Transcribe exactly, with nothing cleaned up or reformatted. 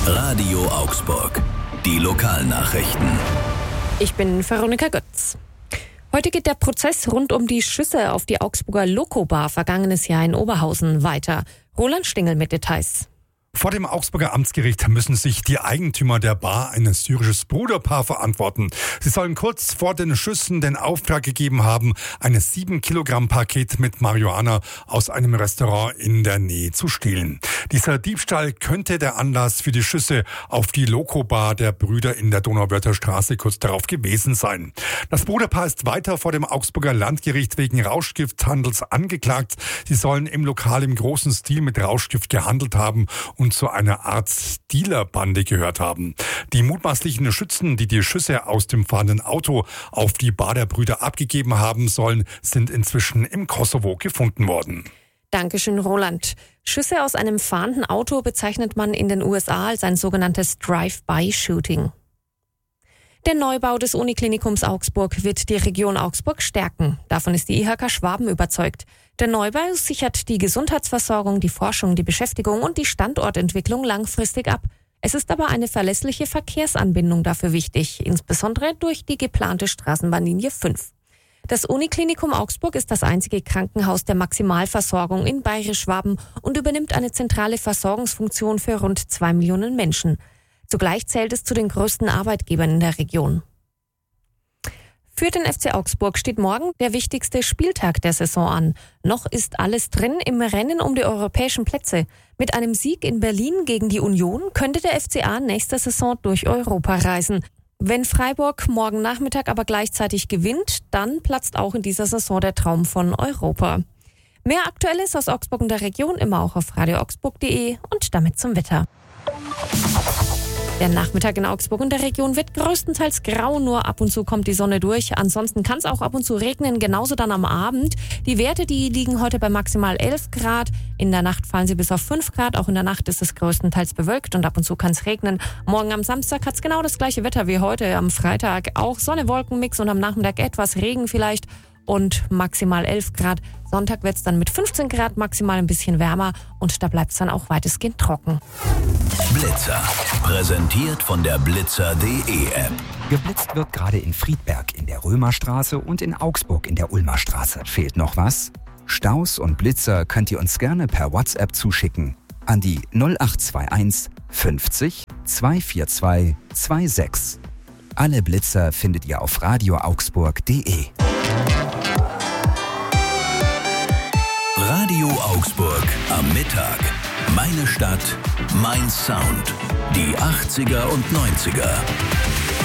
Radio Augsburg. Die Lokalnachrichten. Ich bin Veronika Götz. Heute geht der Prozess rund um die Schüsse auf die Augsburger Loco-Bar vergangenes Jahr in Oberhausen weiter. Roland Stingel mit Details. Vor dem Augsburger Amtsgericht müssen sich die Eigentümer der Bar, ein syrisches Bruderpaar, verantworten. Sie sollen kurz vor den Schüssen den Auftrag gegeben haben, ein sieben Kilogramm Paket mit Marihuana aus einem Restaurant in der Nähe zu stehlen. Dieser Diebstahl könnte der Anlass für die Schüsse auf die Loco-Bar der Brüder in der Donauwörther Straße kurz darauf gewesen sein. Das Bruderpaar ist weiter vor dem Augsburger Landgericht wegen Rauschgifthandels angeklagt. Sie sollen im Lokal im großen Stil mit Rauschgift gehandelt haben und zu einer Art Dealerbande gehört haben. Die mutmaßlichen Schützen, die die Schüsse aus dem fahrenden Auto auf die Bar der Brüder abgegeben haben sollen, sind inzwischen im Kosovo gefunden worden. Dankeschön, Roland. Schüsse aus einem fahrenden Auto bezeichnet man in den U S A als ein sogenanntes Drive-by-Shooting. Der Neubau des Uniklinikums Augsburg wird die Region Augsburg stärken. Davon ist die I H K Schwaben überzeugt. Der Neubau sichert die Gesundheitsversorgung, die Forschung, die Beschäftigung und die Standortentwicklung langfristig ab. Es ist aber eine verlässliche Verkehrsanbindung dafür wichtig, insbesondere durch die geplante Straßenbahnlinie fünf. Das Uniklinikum Augsburg ist das einzige Krankenhaus der Maximalversorgung in Bayerisch-Schwaben und übernimmt eine zentrale Versorgungsfunktion für rund zwei Millionen Menschen. Zugleich zählt es zu den größten Arbeitgebern in der Region. Für den F C Augsburg steht morgen der wichtigste Spieltag der Saison an. Noch ist alles drin im Rennen um die europäischen Plätze. Mit einem Sieg in Berlin gegen die Union könnte der F C A nächste Saison durch Europa reisen. Wenn Freiburg morgen Nachmittag aber gleichzeitig gewinnt, dann platzt auch in dieser Saison der Traum von Europa. Mehr Aktuelles aus Augsburg und der Region immer auch auf radio augsburg punkt de und damit zum Wetter. Der Nachmittag in Augsburg und der Region wird größtenteils grau, nur ab und zu kommt die Sonne durch. Ansonsten kann es auch ab und zu regnen, genauso dann am Abend. Die Werte, die liegen heute bei maximal elf Grad. In der Nacht fallen sie bis auf fünf Grad. Auch in der Nacht ist es größtenteils bewölkt und ab und zu kann es regnen. Morgen am Samstag hat es genau das gleiche Wetter wie heute am Freitag. Auch Sonne-Wolken-Mix und am Nachmittag etwas Regen vielleicht. Und maximal elf Grad. Sonntag wird es dann mit fünfzehn Grad maximal ein bisschen wärmer und da bleibt es dann auch weitestgehend trocken. Blitzer. Präsentiert von der blitzer punkt de App. Geblitzt wird gerade in Friedberg in der Römerstraße und in Augsburg in der Ulmer Straße. Fehlt noch was? Staus und Blitzer könnt ihr uns gerne per WhatsApp zuschicken an die null acht zwei eins fünfzig zweihundertvierundzwanzig sechsundzwanzig. Alle Blitzer findet ihr auf radio augsburg punkt de. Radio Augsburg am Mittag. Meine Stadt, mein Sound. Die achtziger und neunziger.